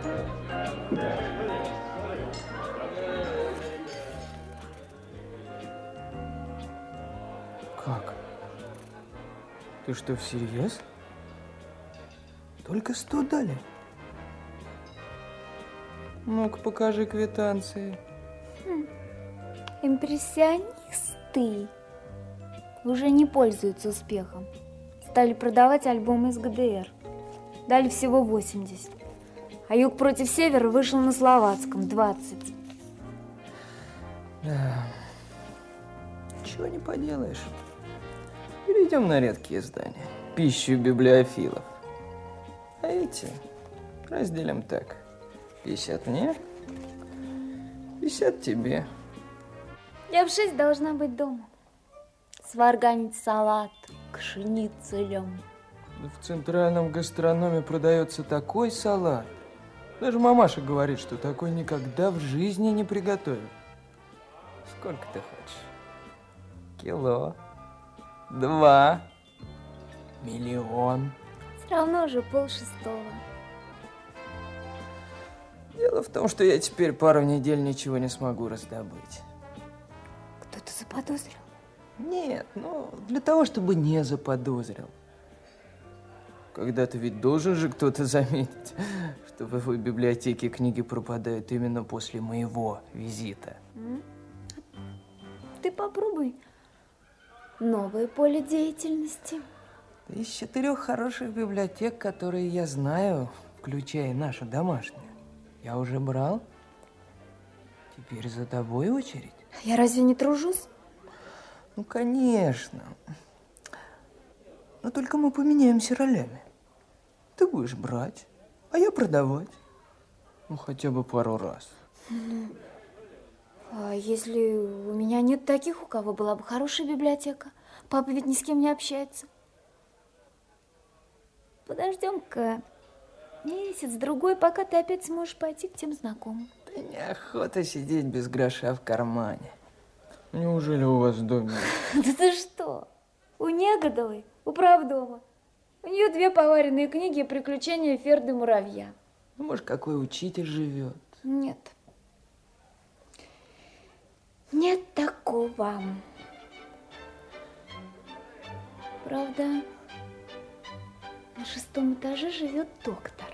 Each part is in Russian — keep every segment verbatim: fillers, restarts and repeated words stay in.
Как? Ты что, всерьез? Только сто дали? Ну-ка, покажи квитанции. Хм. Импрессионисты уже не пользуются успехом. Стали продавать альбомы из ГДР. Дали всего восемьдесят. А «Юг против севера» вышел на словацком двадцать. Да. Чего не поделаешь. Перейдем на редкие издания. Пищу библиофилов. А эти разделим так. пятьдесят мне, пятьдесят тебе. Я в шесть должна быть дома. Сварганить салат к шницелям. Да в центральном гастрономе продается такой салат. Даже мамаша говорит, что такой никогда в жизни не приготовит. Сколько ты хочешь? Кило? Два? Миллион? Все равно уже полшестого. Дело в том, что я теперь пару недель ничего не смогу раздобыть. Кто-то заподозрил? Нет, ну, для того, чтобы не заподозрил. Когда-то ведь должен же кто-то заметить, что в его библиотеке книги пропадают именно после моего визита. Ты попробуй новое поле деятельности. Из четырех хороших библиотек, которые я знаю, включая нашу домашнюю, я уже брал. Теперь за тобой очередь. Я разве не тружусь? Ну, конечно. Но только мы поменяемся ролями. Ты будешь брать, а я продавать. Ну, хотя бы пару раз. Ну, а если у меня нет таких, у кого была бы хорошая библиотека? Папа ведь ни с кем не общается. Подождем-ка месяц-другой, пока ты опять сможешь пойти к тем знакомым. Да неохота сидеть без гроша в кармане. Неужели у вас в доме? Да ты что? У Негодовой, у правдома. У нее две поваренные книги «Приключения Ферды Муравья». Ну, может, какой учитель живет? Нет. Нет такого. Правда, на шестом этаже живет доктор.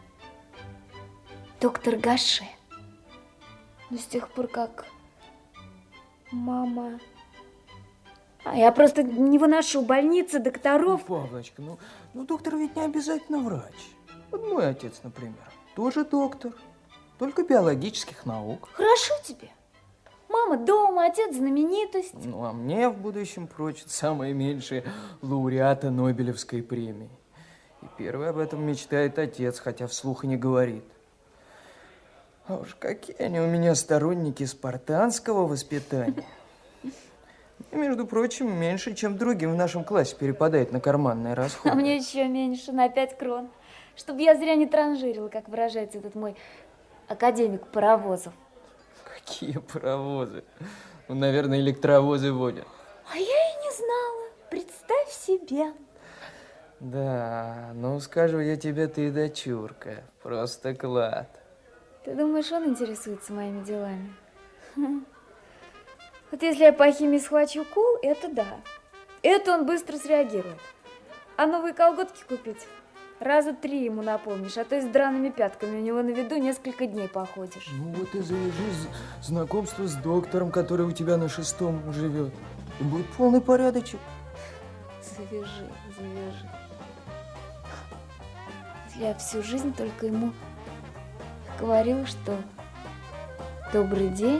Доктор Гаше. Но с тех пор, как мама... А я просто не выношу больницы, докторов. Ну, Павлочка, ну, ну доктор ведь не обязательно врач. Вот мой отец, например, тоже доктор, только биологических наук. Хорошо тебе. Мама дома, отец знаменитость. Ну, а мне в будущем прочат самые меньшие лауреаты Нобелевской премии. И первый об этом мечтает отец, хотя вслух и не говорит. А уж какие они у меня сторонники спартанского воспитания. И, между прочим, меньше, чем другим в нашем классе перепадает на карманные расходы. А мне еще меньше, на пять крон. Чтобы я зря не транжирила, как выражается этот мой академик Паровозов. Какие паровозы? Ну, наверное, электровозы водят. А я и не знала. Представь себе. Да, ну, скажу я тебе, ты дочурка. Просто клад. Ты думаешь, он интересуется моими делами? Вот если я по химии схвачу кул, это да. Это он быстро среагирует. А новые колготки купить? Раза три ему напомнишь, а то и с драными пятками у него на виду несколько дней походишь. Ну вот и завяжи знакомство с доктором, который у тебя на шестом живет. И будет полный порядочек. Завяжи, завяжи. Я всю жизнь только ему говорила, что добрый день,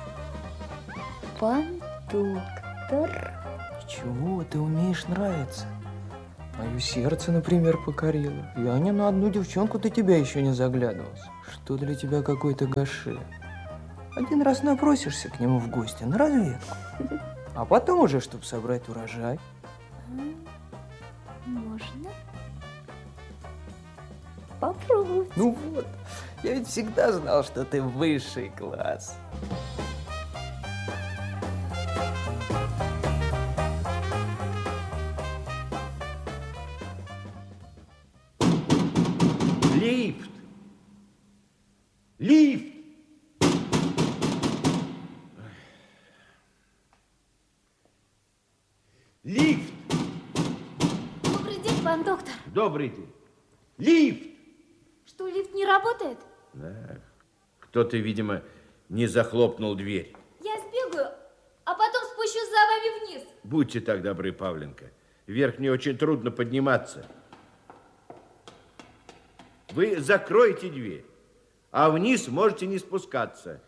пан доктор. Чего ты умеешь нравиться? Мое сердце, например, покорило. Я ни на одну девчонку до тебя еще не заглядывался. Что для тебя какой-то Гаше? Один раз напросишься к нему в гости на разведку, а потом уже, чтобы собрать урожай. Можно попробовать. Ну вот, я ведь всегда знал, что ты высший класс. Лифт! Лифт! Лифт! Добрый день, пан доктор. Добрый день. Лифт! Что, лифт не работает? Да. Кто-то, видимо, не захлопнул дверь. Я сбегаю, а потом спущусь за вами вниз. Будьте так добры, Павленко. Вверх мне очень трудно подниматься. Вы закроете дверь, а вниз можете не спускаться.